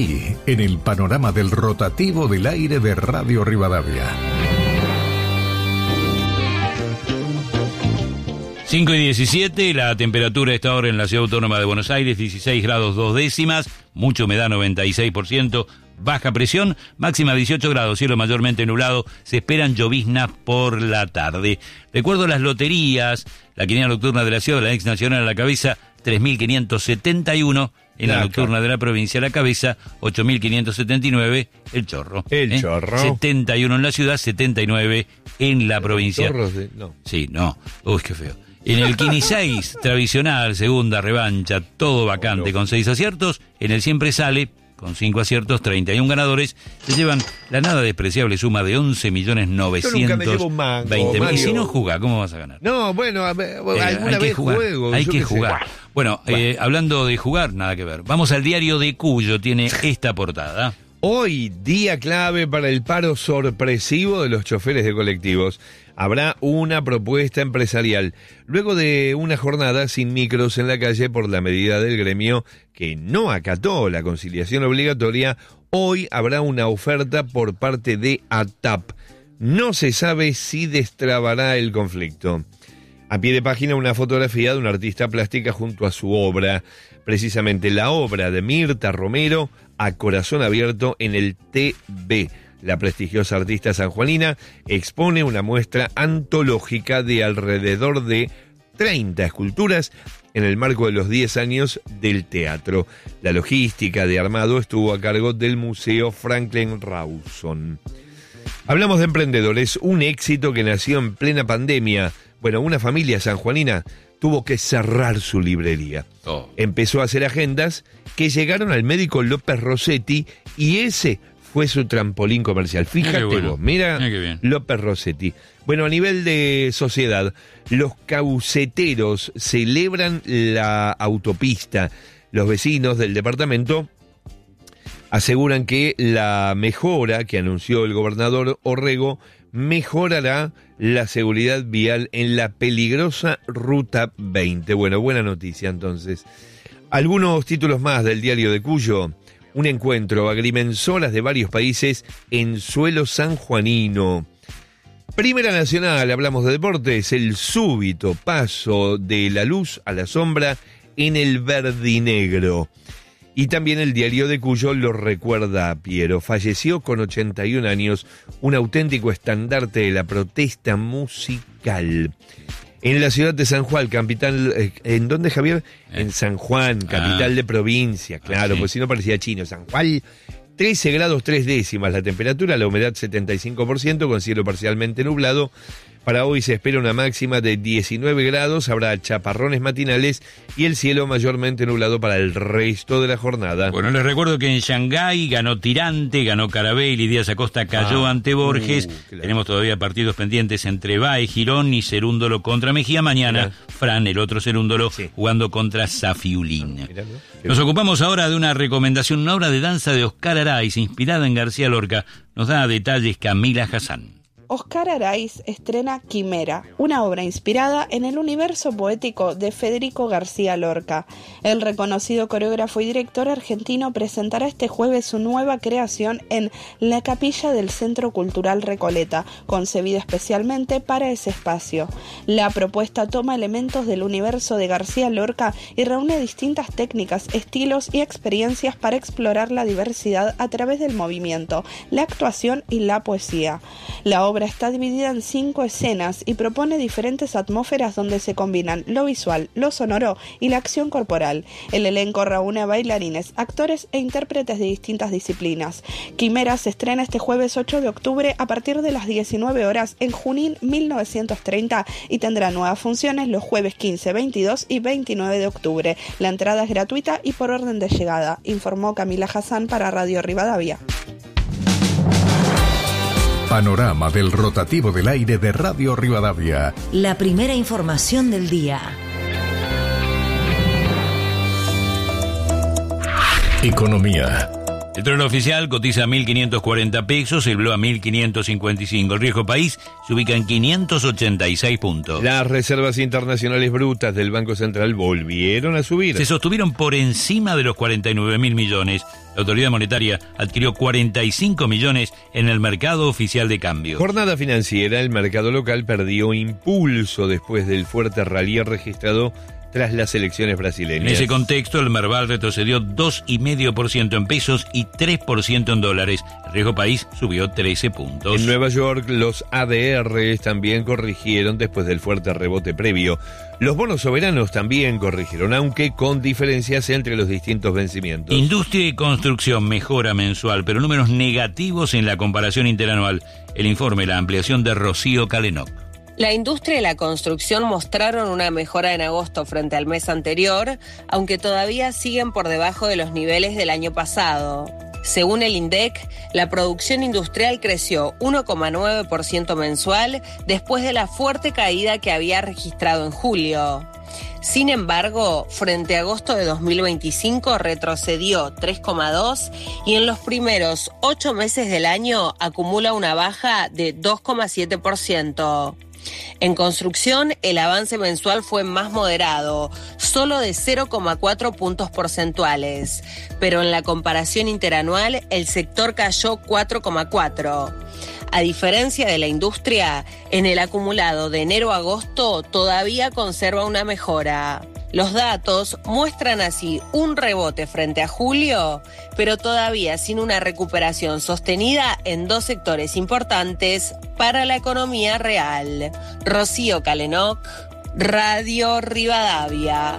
Y en el panorama del rotativo del aire de Radio Rivadavia. 5:17, la temperatura está ahora en la Ciudad Autónoma de Buenos Aires, 16 grados 2 décimas, mucha humedad 96%, baja presión, máxima 18 grados, cielo mayormente nublado, se esperan lloviznas por la tarde. Recuerdo las loterías, la quiniela nocturna de la ciudad, la ex nacional a la cabeza, 3.571, en la nocturna de la provincia a la cabeza, 8.579, el chorro. El chorro. 71 en la ciudad, 79 en la provincia. No. Sí, no. Uy, qué feo. En el Quini 6, tradicional, segunda revancha, todo vacante, con 6 aciertos. En el Siempre Sale, con 5 aciertos, 31 ganadores. Se llevan la nada despreciable suma de 11.920.000. Y si no jugás, ¿cómo vas a ganar? No, bueno, alguna vez juego. Hay que jugar. Bueno, hablando de jugar, nada que ver. Vamos al diario de Cuyo, tiene esta portada. Hoy, día clave para el paro sorpresivo de los choferes de colectivos. Habrá una propuesta empresarial. Luego de una jornada sin micros en la calle por la medida del gremio que no acató la conciliación obligatoria, hoy habrá una oferta por parte de ATAP. No se sabe si destrabará el conflicto. A pie de página una fotografía de una artista plástica junto a su obra, precisamente la obra de Mirta Romero, A Corazón Abierto, en el TB. La prestigiosa artista sanjuanina expone una muestra antológica de alrededor de 30 esculturas en el marco de los 10 años del teatro. La logística de armado estuvo a cargo del Museo Franklin Rawson. Hablamos de emprendedores, un éxito que nació en plena pandemia. Bueno, una familia sanjuanina tuvo que cerrar su librería. Empezó a hacer agendas que llegaron al médico López Rossetti y ese fue su trampolín comercial. Fíjate vos, mira López Rossetti. Bueno, a nivel de sociedad, los cauceteros celebran la autopista. Los vecinos del departamento aseguran que la mejora que anunció el gobernador Orrego mejorará la seguridad vial en la peligrosa Ruta 20. Bueno, buena noticia entonces. Algunos títulos más del diario de Cuyo. Un encuentro, agrimensolas de varios países en suelo sanjuanino. Primera Nacional, hablamos de deportes, el súbito paso de la luz a la sombra en el verdinegro. Y también el diario de Cuyo lo recuerda a Piero. Falleció con 81 años, un auténtico estandarte de la protesta musical. En la ciudad de San Juan, capital... ¿En dónde, Javier? En San Juan, capital de provincia, claro, pues si no parecía chino. San Juan, 13 grados 3 décimas la temperatura, la humedad 75%, con cielo parcialmente nublado. Para hoy se espera una máxima de 19 grados, habrá chaparrones matinales y el cielo mayormente nublado para el resto de la jornada. Bueno, les recuerdo que en Shanghái ganó Tirante, ganó Carabelli, Díaz Acosta cayó ante Borges. Claro. Tenemos todavía partidos pendientes entre Bae, Girón y Cerúndolo contra Mejía. Mañana, Fran, el otro Cerúndolo, jugando contra Safiulín. Nos ocupamos ahora de una recomendación, una obra de danza de Oscar Araiz, inspirada en García Lorca. Nos da detalles Camila Hassan. Oscar Araiz estrena Quimera, una obra inspirada en el universo poético de Federico García Lorca. El reconocido coreógrafo y director argentino presentará este jueves su nueva creación en la capilla del Centro Cultural Recoleta, concebida especialmente para ese espacio. La propuesta toma elementos del universo de García Lorca y reúne distintas técnicas, estilos y experiencias para explorar la diversidad a través del movimiento, la actuación y la poesía. La obra está dividida en 5 escenas y propone diferentes atmósferas donde se combinan lo visual, lo sonoro y la acción corporal. El elenco reúne a bailarines, actores e intérpretes de distintas disciplinas. Quimera se estrena este jueves 8 de octubre a partir de las 19 horas en Junín 1930 y tendrá nuevas funciones los jueves 15, 22 y 29 de octubre. La entrada es gratuita y por orden de llegada, informó Camila Hassan para Radio Rivadavia. Panorama del rotativo del aire de Radio Rivadavia. La primera información del día. Economía. El dólar oficial cotiza a 1.540 pesos, el blue a 1.555. El riesgo país se ubica en 586 puntos. Las reservas internacionales brutas del Banco Central volvieron a subir. Se sostuvieron por encima de los 49.000 millones. La autoridad monetaria adquirió 45 millones en el mercado oficial de cambio. Jornada financiera, el mercado local perdió impulso después del fuerte rally registrado tras las elecciones brasileñas. En ese contexto, el Merval retrocedió 2,5% en pesos y 3% en dólares. El riesgo país subió 13 puntos. En Nueva York, los ADRs también corrigieron después del fuerte rebote previo. Los bonos soberanos también corrigieron, aunque con diferencias entre los distintos vencimientos. Industria y construcción mejora mensual, pero números negativos en la comparación interanual. El informe, la ampliación de Rocío Calenoc. La industria y la construcción mostraron una mejora en agosto frente al mes anterior, aunque todavía siguen por debajo de los niveles del año pasado. Según el INDEC, la producción industrial creció 1,9% mensual después de la fuerte caída que había registrado en julio. Sin embargo, frente a agosto de 2025 retrocedió 3,2% y en los primeros 8 meses del año acumula una baja de 2,7%. En construcción, el avance mensual fue más moderado, solo de 0,4 puntos porcentuales, pero en la comparación interanual el sector cayó 4,4%. A diferencia de la industria, en el acumulado de enero a agosto todavía conserva una mejora. Los datos muestran así un rebote frente a julio, pero todavía sin una recuperación sostenida en dos sectores importantes para la economía real. Rocío Calenoc, Radio Rivadavia.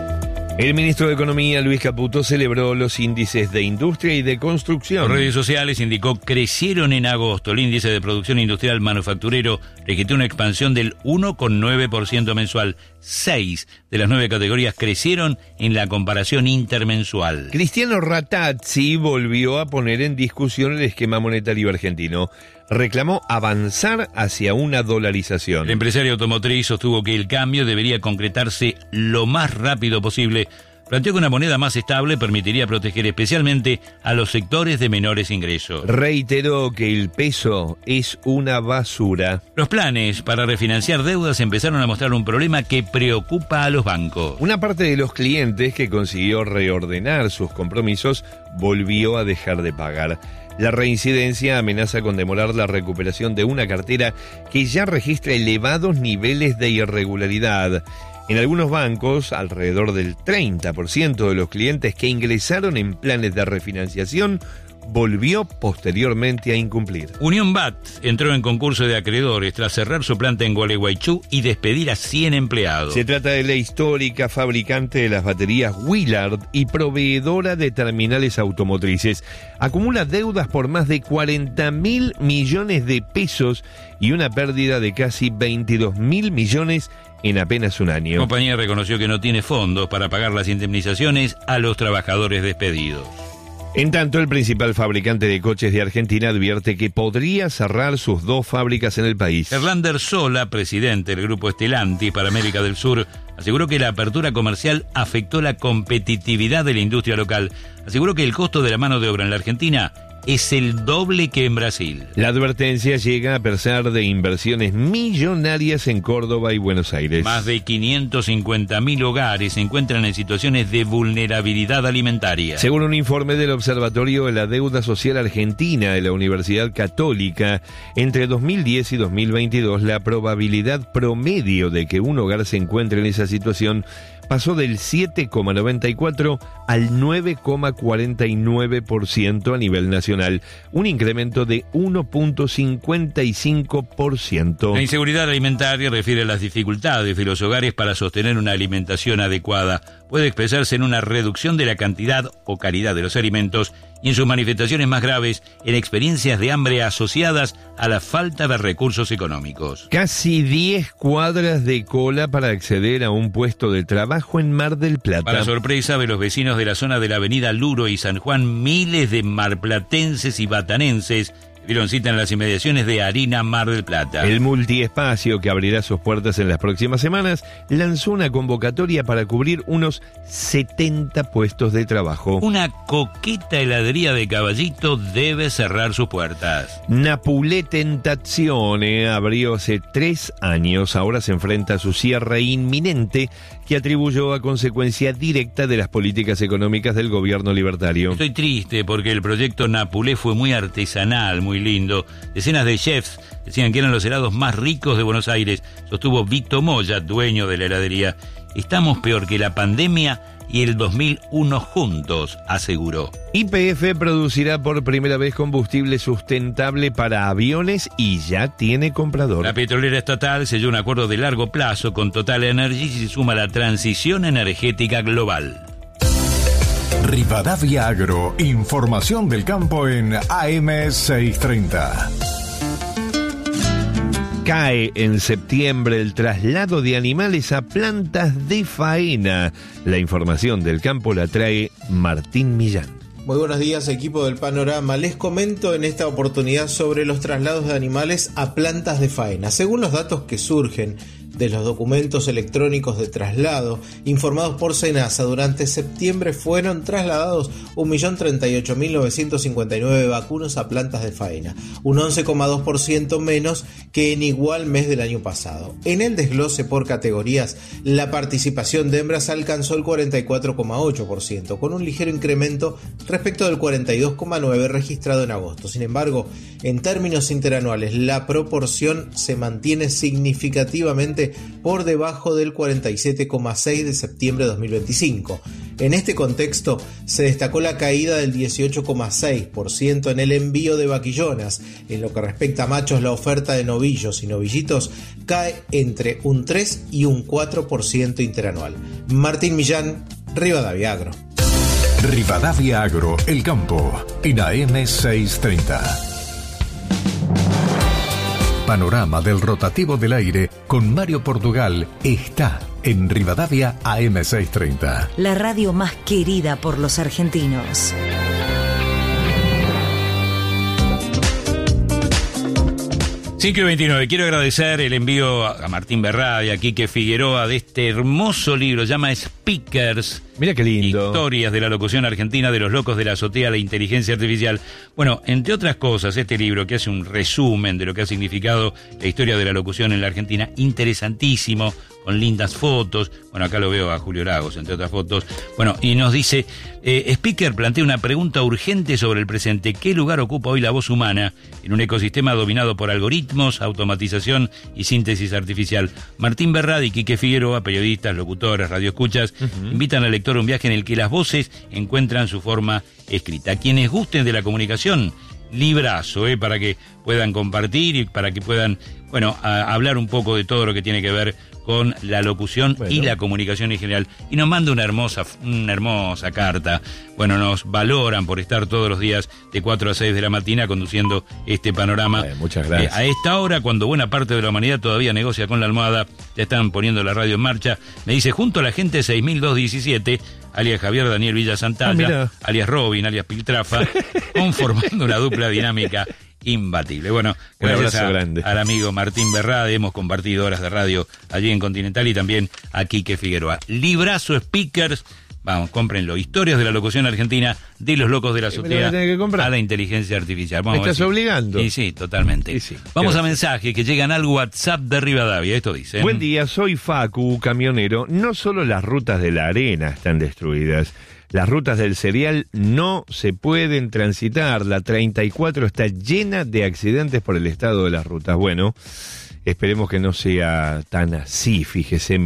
El ministro de Economía, Luis Caputo, celebró los índices de industria y de construcción. Por redes sociales indicó crecieron en agosto. El índice de producción industrial manufacturero registró una expansión del 1,9% mensual. 6 de las 9 categorías crecieron en la comparación intermensual. Cristiano Ratazzi volvió a poner en discusión el esquema monetario argentino. Reclamó avanzar hacia una dolarización. El empresario automotriz sostuvo que el cambio debería concretarse lo más rápido posible. Planteó que una moneda más estable permitiría proteger especialmente a los sectores de menores ingresos. Reiteró que el peso es una basura. Los planes para refinanciar deudas empezaron a mostrar un problema que preocupa a los bancos. Una parte de los clientes que consiguió reordenar sus compromisos volvió a dejar de pagar. La reincidencia amenaza con demorar la recuperación de una cartera que ya registra elevados niveles de irregularidad. En algunos bancos, alrededor del 30% de los clientes que ingresaron en planes de refinanciación volvió posteriormente a incumplir. Unión BAT entró en concurso de acreedores tras cerrar su planta en Gualeguaychú y despedir a 100 empleados. Se trata de la histórica fabricante de las baterías Willard y proveedora de terminales automotrices. Acumula deudas por más de 40.000 millones de pesos y una pérdida de casi 22.000 millones en apenas un año. La compañía reconoció que no tiene fondos para pagar las indemnizaciones a los trabajadores despedidos. En tanto, el principal fabricante de coches de Argentina advierte que podría cerrar sus 2 fábricas en el país. Erlander Sola, presidente del grupo Stellantis para América del Sur, aseguró que la apertura comercial afectó la competitividad de la industria local. Aseguró que el costo de la mano de obra en la Argentina es el doble que en Brasil. La advertencia llega a pesar de inversiones millonarias en Córdoba y Buenos Aires. Más de 550.000 hogares se encuentran en situaciones de vulnerabilidad alimentaria. Según un informe del Observatorio de la Deuda Social Argentina de la Universidad Católica, entre 2010 y 2022 la probabilidad promedio de que un hogar se encuentre en esa situación pasó del 7,94 al 9,49% a nivel nacional, un incremento de 1,55%. La inseguridad alimentaria refiere a las dificultades de los hogares para sostener una alimentación adecuada. Puede expresarse en una reducción de la cantidad o calidad de los alimentos y en sus manifestaciones más graves, en experiencias de hambre asociadas a la falta de recursos económicos. Casi 10 cuadras de cola para acceder a un puesto de trabajo en Mar del Plata. Para sorpresa de los vecinos de la zona de la avenida Luro y San Juan, miles de marplatenses y batanenses dieron cita en las inmediaciones de Harina Mar del Plata. El multiespacio, que abrirá sus puertas en las próximas semanas, lanzó una convocatoria para cubrir unos 70 puestos de trabajo. Una coqueta heladería de Caballito debe cerrar sus puertas. Napulé Tentazione abrió hace 3 años, ahora se enfrenta a su cierre inminente, que atribuyó a consecuencia directa de las políticas económicas del gobierno libertario. Estoy triste porque el proyecto Napulé fue muy artesanal, muy lindo. Decenas de chefs decían que eran los helados más ricos de Buenos Aires, sostuvo Vito Moya, dueño de la heladería. Estamos peor que la pandemia y el 2001 juntos, aseguró. YPF producirá por primera vez combustible sustentable para aviones y ya tiene comprador. La petrolera estatal selló un acuerdo de largo plazo con Total Energies y se suma a la transición energética global. Rivadavia Agro, información del campo en AM630. Cae en septiembre el traslado de animales a plantas de faena. La información del campo la trae Martín Millán. Muy buenos días, equipo del Panorama. Les comento en esta oportunidad sobre los traslados de animales a plantas de faena. Según los datos que surgen de los documentos electrónicos de traslado informados por Senasa, durante septiembre fueron trasladados 1.038.959 vacunos a plantas de faena, un 11,2% menos que en igual mes del año pasado. En el desglose por categorías, la participación de hembras alcanzó el 44,8%, con un ligero incremento respecto del 42,9% registrado en agosto. Sin embargo, en términos interanuales, la proporción se mantiene significativamente por debajo del 47,6% de septiembre de 2025. En este contexto, se destacó la caída del 18,6% en el envío de vaquillonas. En lo que respecta a machos, la oferta de novillos y novillitos cae entre un 3 y un 4% interanual. Martín Millán, Rivadavia Agro. Rivadavia Agro, el campo, en AM630. Panorama del rotativo del aire con Mario Portugal está en Rivadavia AM630. La radio más querida por los argentinos. Cinco y 29. Quiero agradecer el envío a Martín Berradi, a Quique Figueroa, de este hermoso libro, se llama Speakers. Mira qué lindo. Historias de la locución argentina, de los locos de la azotea, la inteligencia artificial. Bueno, entre otras cosas, este libro que hace un resumen de lo que ha significado la historia de la locución en la Argentina, interesantísimo, con lindas fotos. Bueno, acá lo veo a Julio Lagos, entre otras fotos. Bueno, y nos dice, Speaker plantea una pregunta urgente sobre el presente. ¿Qué lugar ocupa hoy la voz humana en un ecosistema dominado por algoritmos, automatización y síntesis artificial? Martín Berradi y Quique Figueroa, periodistas, locutores, radioescuchas, invitan al lector a un viaje en el que las voces encuentran su forma escrita. A quienes gusten de la comunicación, librazo, para que puedan compartir y para que puedan, hablar un poco de todo lo que tiene que ver con la locución y la comunicación en general. Y nos manda una hermosa carta. Bueno, nos valoran por estar todos los días de 4 a 6 de la mañana conduciendo este panorama. Muchas gracias. A esta hora, cuando buena parte de la humanidad todavía negocia con la almohada, ya están poniendo la radio en marcha. Me dice, junto a la gente 6217, alias Javier Daniel Villa Santalla, alias Robin, alias Piltrafa, conformando una dupla dinámica imbatible. Bueno, gracias al amigo Martín Berradi, hemos compartido horas de radio allí en Continental, y también a Quique Figueroa. Librazo Speakers, vamos, cómprenlo. Historias de la locución argentina, de los locos de la azotea a la inteligencia artificial. ¿Me estás obligando? Sí, totalmente. Sí. Vamos a mensajes que llegan al WhatsApp de Rivadavia. Esto dice: buen día, soy Facu, camionero. No solo las rutas de la arena están destruidas, las rutas del cereal no se pueden transitar. La 34 está llena de accidentes por el estado de las rutas. Bueno, esperemos que no sea tan así, fíjese,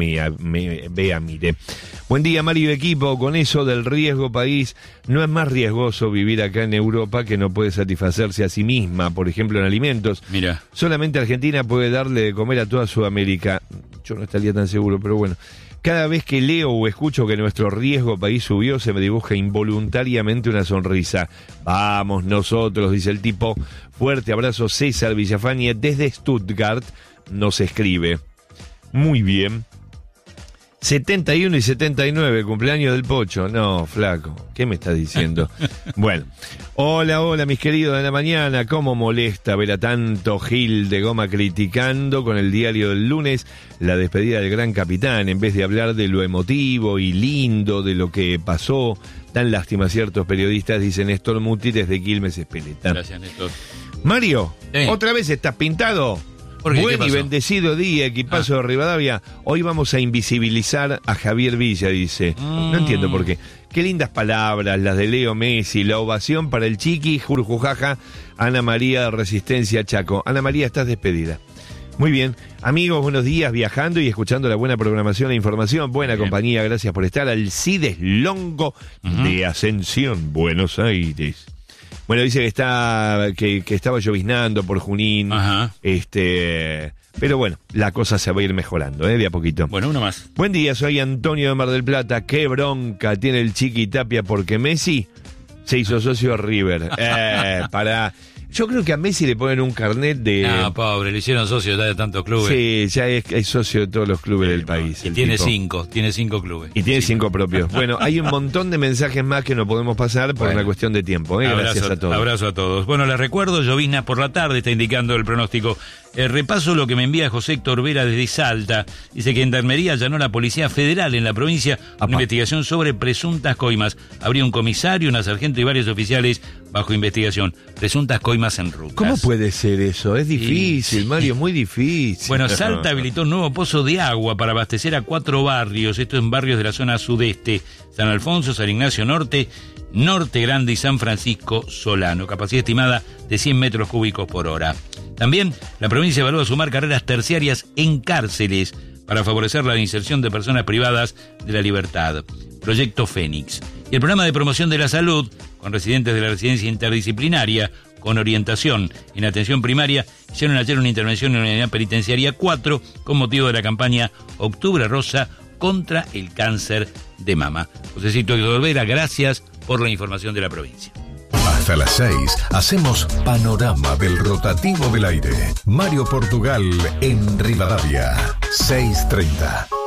mire. Buen día, Mario y equipo. Con eso del riesgo país, no es más riesgoso vivir acá en Europa, que no puede satisfacerse a sí misma, por ejemplo, en alimentos. Mira. Solamente Argentina puede darle de comer a toda Sudamérica. Yo no estaría tan seguro, pero bueno. Cada vez que leo o escucho que nuestro riesgo país subió, se me dibuja involuntariamente una sonrisa. Vamos nosotros, dice el tipo. Fuerte abrazo, César Villafañe, desde Stuttgart nos escribe. Muy bien. 71 y 79, cumpleaños del Pocho. No, flaco, ¿qué me estás diciendo? Bueno, hola, mis queridos de la mañana. ¿Cómo molesta ver a tanto Gil de Goma criticando con el diario del lunes la despedida del gran capitán, en vez de hablar de lo emotivo y lindo de lo que pasó? Dan lástima ciertos periodistas, dice Néstor Muti desde Quilmes, Espeleta. Gracias, Néstor. Mario, ¿otra vez estás pintado? Buen y bendecido día, equipazo de Rivadavia. Hoy vamos a invisibilizar a Javier Villa, dice. No entiendo por qué. Qué lindas palabras, las de Leo Messi, la ovación para el Chiqui, Jurjujaja, Ana María de Resistencia Chaco. Ana María, estás despedida. Muy bien, amigos, buenos días, viajando y escuchando la buena programación e información. Buena compañía, gracias por estar. Alcides Longo de Ascensión, Buenos Aires. Bueno, dice que estaba lloviznando por Junín. Pero bueno, la cosa se va a ir mejorando, de a poquito. Bueno, uno más. Buen día, soy Antonio de Mar del Plata. Qué bronca tiene el Chiqui Tapia porque Messi se hizo socio de River. Yo creo que a Messi le ponen un carnet de... No, pobre, le hicieron socio ya de tantos clubes. Sí, ya es socio de todos los clubes del país. Y tiene tipo. tiene 5 clubes. Y tiene 5 propios. Bueno, hay un montón de mensajes más que no podemos pasar por una cuestión de tiempo. Gracias a todos. Abrazo a todos. Bueno, les recuerdo, lloviznas por la tarde, está indicando el pronóstico. Repaso lo que me envía José Héctor Vera desde Salta. Dice que Gendarmería allanó la Policía Federal en la provincia una investigación sobre presuntas coimas. Habría un comisario, una sargento y varios oficiales bajo investigación. Presuntas coimas en rutas. ¿Cómo puede ser eso? Es difícil, Mario, muy difícil. Bueno, Salta habilitó un nuevo pozo de agua para abastecer a 4 barrios. Esto en barrios de la zona sudeste. San Alfonso, San Ignacio Norte, Norte Grande y San Francisco Solano. Capacidad estimada de 100 metros cúbicos por hora. También la provincia evalúa sumar carreras terciarias en cárceles para favorecer la inserción de personas privadas de la libertad. Proyecto Fénix. Y el programa de promoción de la salud, con residentes de la residencia interdisciplinaria, con orientación en atención primaria, hicieron ayer una intervención en la unidad penitenciaria 4 con motivo de la campaña Octubre Rosa contra el cáncer de mama. Josecito Olvera, gracias por la información de la provincia. Hasta las 6 hacemos panorama del rotativo del aire. Mario Portugal en Rivadavia, 6:30.